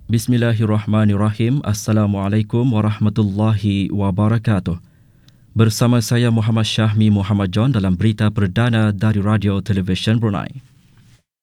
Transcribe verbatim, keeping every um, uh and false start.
Bismillahirrahmanirrahim. Assalamualaikum warahmatullahi wabarakatuh. Bersama saya Muhammad Syahmi Muhammad John dalam berita perdana dari Radio Television Brunei.